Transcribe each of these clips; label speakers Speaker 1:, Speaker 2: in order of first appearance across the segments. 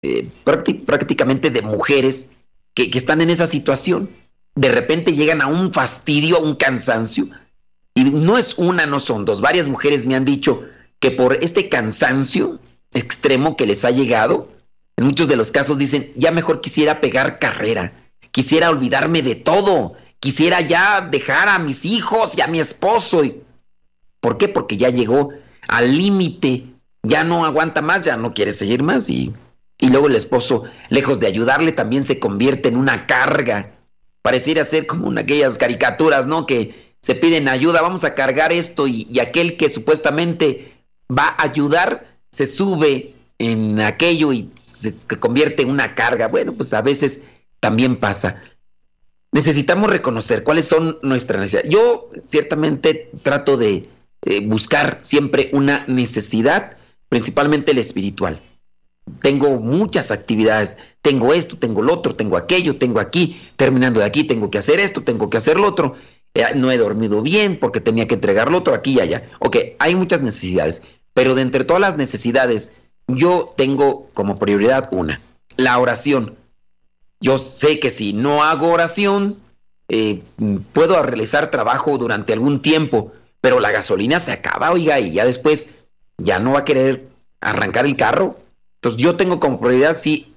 Speaker 1: prácticamente de mujeres que están en esa situación. De repente llegan a un fastidio, a un cansancio, y no es una, no son dos. Varias mujeres me han dicho que por este cansancio extremo que les ha llegado, en muchos de los casos dicen, ya mejor quisiera pegar carrera, quisiera olvidarme de todo, quisiera ya dejar a mis hijos y a mi esposo. ¿Por qué? Porque ya llegó al límite, ya no aguanta más, ya no quiere seguir más y luego el esposo, lejos de ayudarle, también se convierte en una carga. Pareciera ser como una de aquellas caricaturas, ¿no? Que se piden ayuda, vamos a cargar esto y aquel que supuestamente va a ayudar se sube en aquello y se convierte en una carga. Bueno, pues a veces también pasa. Necesitamos reconocer cuáles son nuestras necesidades. Yo ciertamente trato de buscar siempre una necesidad, principalmente la espiritual. Tengo muchas actividades, tengo esto, tengo lo otro, tengo aquello, tengo aquí, terminando de aquí, tengo que hacer esto, tengo que hacer lo otro, no he dormido bien porque tenía que entregar lo otro aquí y allá. Ok, hay muchas necesidades, pero de entre todas las necesidades, yo tengo como prioridad una, la oración. Yo sé que si no hago oración, puedo realizar trabajo durante algún tiempo, pero la gasolina se acaba, oiga, y ya después ya no va a querer arrancar el carro. Entonces yo tengo como prioridad, sí,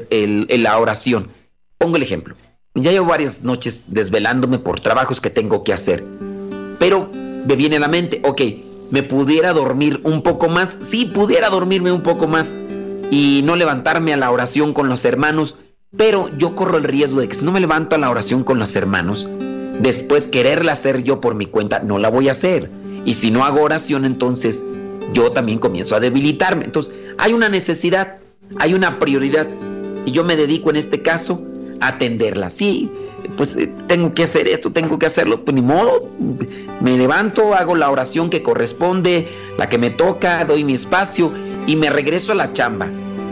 Speaker 1: la oración. Pongo el ejemplo. Ya llevo varias noches desvelándome por trabajos que tengo que hacer. Pero me viene a la mente, ok, ¿me pudiera dormir un poco más? Sí, pudiera dormirme un poco más y no levantarme a la oración con los hermanos, pero yo corro el riesgo de que si no me levanto a la oración con los hermanos, después quererla hacer yo por mi cuenta, no la voy a hacer. Y si no hago oración, entonces yo también comienzo a debilitarme. Entonces, hay una necesidad, hay una prioridad, y yo me dedico en este caso a atenderla. Sí, pues tengo que hacer esto, tengo que hacerlo, pues ni modo, me levanto, hago la oración que corresponde, la que me toca, doy mi espacio y me regreso a la chamba.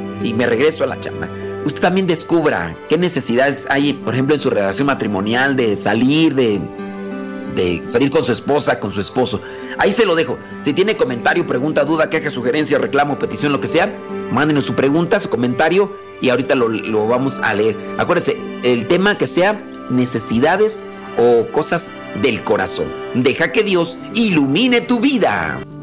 Speaker 1: Usted también descubra qué necesidades hay, por ejemplo, en su relación matrimonial, de salir, de salir con su esposa, con su esposo. Ahí se lo dejo. Si tiene comentario, pregunta, duda, queja, sugerencia, reclamo, petición, lo que sea, mándenos su pregunta, su comentario y ahorita lo vamos a leer. Acuérdese, el tema que sea necesidades o cosas del corazón. Deja que Dios ilumine tu vida.